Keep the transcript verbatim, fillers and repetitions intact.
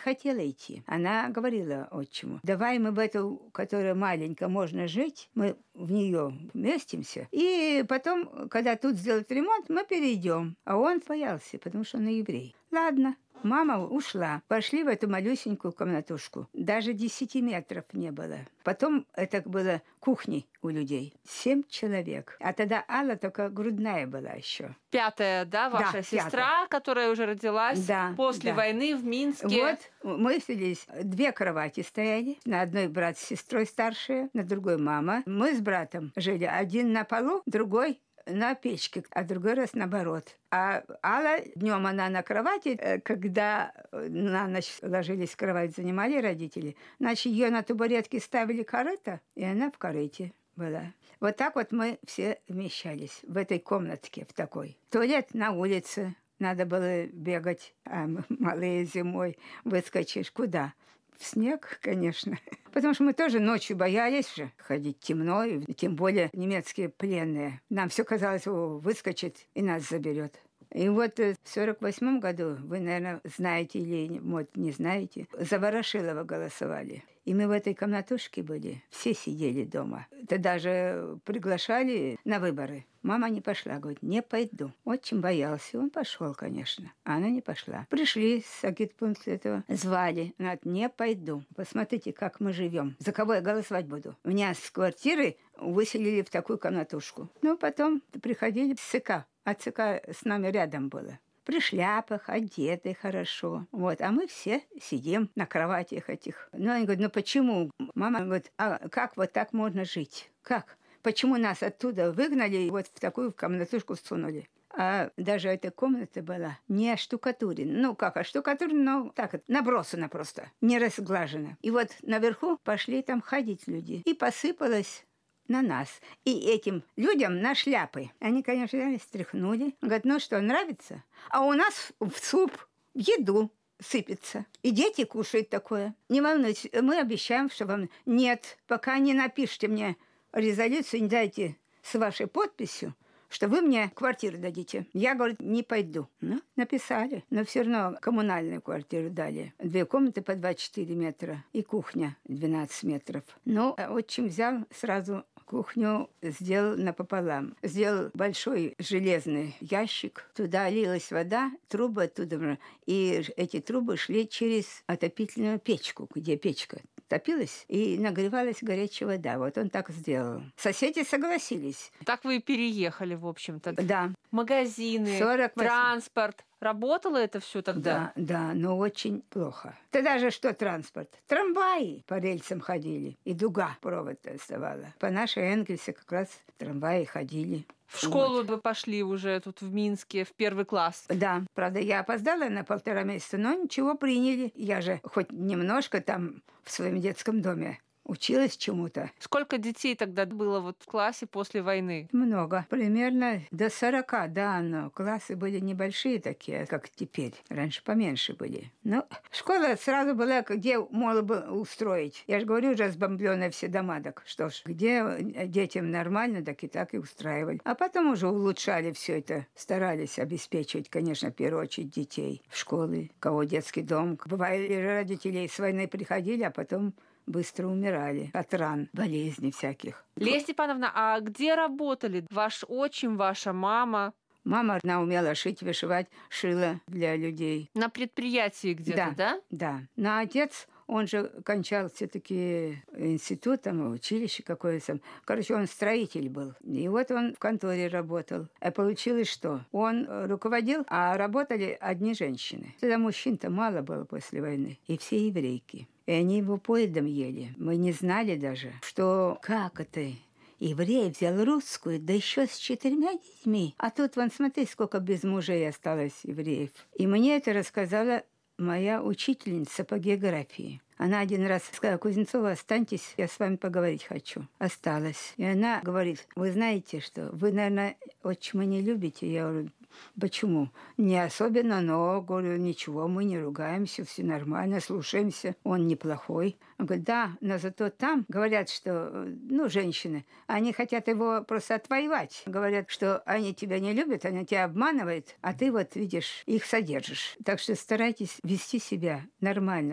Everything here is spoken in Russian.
хотела идти. Она говорила отчиму: давай мы в эту, которая маленькая, можно жить, мы в нее вместимся, и потом, когда тут сделают ремонт, мы перейдем. А он боялся, потому что он еврей. Ладно. Мама ушла. Пошли в эту малюсенькую комнатушку. Даже десяти метров не было. Потом это было кухней у людей. Семь человек. А тогда Алла только грудная была еще. Пятая, да, ваша да, сестра, пятая. Которая уже родилась да, после да. войны в Минске. Вот мы селись. Две кровати стояли. На одной брат с сестрой старшая, на другой мама. Мы с братом жили. Один на полу, другой на печке, а другой раз наоборот. А Алла, днем она на кровати, когда на ночь ложились в кровать, занимали родители, значит, ее на табуретке ставили корыто, и она в корыте была. Вот так вот мы все вмещались в этой комнатке, в такой. Туалет на улице, надо было бегать, а малые зимой выскочишь куда? В снег, конечно. Потому что мы тоже ночью боялись же ходить темно, и тем более немецкие пленные. Нам все казалось, о, выскочит и нас заберет. И вот в сорок восьмом году, вы, наверное, знаете или, может, не знаете, за Ворошилова голосовали. И мы в этой комнатушке были, все сидели дома. Это даже приглашали на выборы. Мама не пошла, говорит, не пойду. Очень боялся, он пошел, конечно. А она не пошла. Пришли с агитпункта этого, звали. Она говорит, не пойду. Посмотрите, как мы живем. За кого я голосовать буду? Меня с квартиры выселили в такую комнатушку. Ну, потом приходили с ЦК. А ЦК с нами рядом было. При шляпах, одеты хорошо. Вот. А мы все сидим на кроватях этих. Ну, они говорят, ну почему? Мама говорит, а как вот так можно жить? Как? Почему нас оттуда выгнали и вот в такую комнатушку всунули? А даже эта комната была не оштукатурена. Ну, как оштукатурена, но так, набросана просто, не разглажена. И вот наверху пошли там ходить люди. И посыпалось на нас. И этим людям на шляпы. Они, конечно, стряхнули. Говорят, ну что, нравится? А у нас в суп, в еду сыпется. И дети кушают такое. Не волнуйтесь, мы обещаем, что вам нет, пока не напишите мне резолюцию, не дайте с вашей подписью, что вы мне квартиру дадите. Я, говорю, не пойду. Ну, написали. Но все равно коммунальную квартиру дали. Две комнаты по двадцать четыре метра и кухня двенадцать метров. Ну, отчим взял сразу кухню, сделал напополам. Сделал большой железный ящик. Туда лилась вода, трубы оттуда. И эти трубы шли через отопительную печку, где печка топилась и нагревалась горячая вода. Вот он так сделал. Соседи согласились. Так вы и переехали, в общем-то. Да. Магазины, сорок восемь транспорт. Работало это все тогда? Да, да, но очень плохо. Тогда же что транспорт? Трамваи по рельсам ходили. И дуга провод оставала. По нашей Энгельсе как раз трамваи ходили. В школу вот. Вы пошли уже тут в Минске в первый класс. Да, правда, я опоздала на полтора месяца, но ничего, приняли. Я же хоть немножко там в своем детском доме училась чему-то. Сколько детей тогда было вот в классе после войны? Много. Примерно до сорока, да, но классы были небольшие такие, как теперь. Раньше поменьше были. Но школа сразу была, где можно было устроить. Я же говорю, разбомбленные все дома, так что ж, где детям нормально, так и так и устраивали. А потом уже улучшали все это. Старались обеспечивать, конечно, в первую очередь детей в школы, у кого детский дом. Бывали родители с войны приходили, а потом быстро умирали от ран, болезней всяких. Лея Степановна, а где работали ваш отчим, ваша мама? Мама, она умела шить, вышивать, шила для людей. На предприятии где-то, да? Да, да. Но отец, он же кончал все-таки институт, там, училище какое-то. Короче, он строитель был. И вот он в конторе работал. А получилось что? Он руководил, а работали одни женщины. Тогда мужчин-то мало было после войны. И все еврейки. И они его поедом ели. Мы не знали даже, что как это... Еврей взял русскую, да еще с четырьмя детьми. А тут, вон, смотри, сколько без мужей осталось евреев. И мне это рассказала моя учительница по географии. Она один раз сказала: Кузнецова, останьтесь, я с вами поговорить хочу. Осталась. И она говорит: вы знаете, что вы, наверное, отчима не любите? Я говорю: почему? Не особенно, но, говорю, ничего, мы не ругаемся, все нормально, слушаемся, он неплохой. Он говорит: да, но зато там говорят, что, ну, женщины, они хотят его просто отвоевать. Говорят, что они тебя не любят, они тебя обманывают, а ты вот, видишь, их содержишь. Так что старайтесь вести себя нормально.